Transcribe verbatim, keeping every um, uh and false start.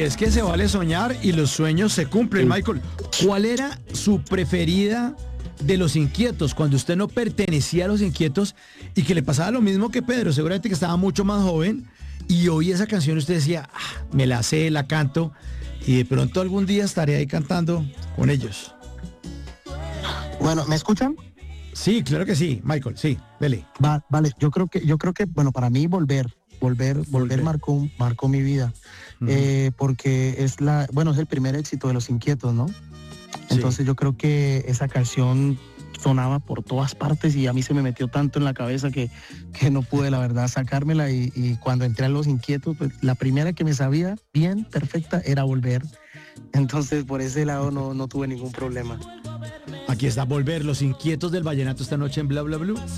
es que se vale soñar y los sueños se cumplen, Michael. ¿Cuál era su preferida de Los Inquietos, cuando usted no pertenecía a Los Inquietos y que le pasaba lo mismo que Pedro, seguramente que estaba mucho más joven y oía esa canción y usted decía, ah, me la sé, la canto y de pronto algún día estaré ahí cantando con ellos? Bueno, ¿me escuchan? Sí, claro que sí, Michael, sí, dele. Va, vale, yo creo que, yo creo que, bueno, para mí volver, volver, volver, volver. marcó, marcó mi vida, uh-huh. eh, porque es la, bueno, es el primer éxito de Los Inquietos, ¿no? Entonces sí. Yo creo que esa canción sonaba por todas partes y a mí se me metió tanto en la cabeza que, que no pude, la verdad, sacármela y, y cuando entré a Los Inquietos, pues la primera que me sabía bien, perfecta, era Volver. Entonces por ese lado no, no tuve ningún problema. Aquí está Volver, Los Inquietos del Vallenato esta noche en Bla Bla Blue.